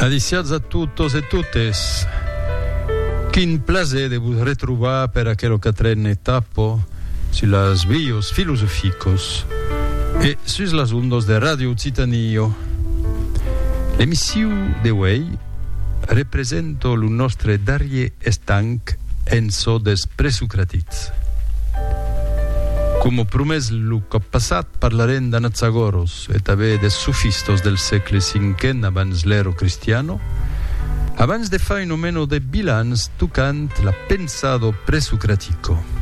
Adiciats a tutti e tuttes. Quin placer de vos retrobar per aquello quatrenne etappo sulla svios filosoficos e sus las ondas de Radio Citanio. L'emissiu de Way represento lo nostre darrier estanc en so des presocratits. Come promes lo cop passat parlarem d'Anazzagoros e també des sofistos del segle V abans l'ero cristiano, abans de fare un meno de bilans tocant la pensado presocratico.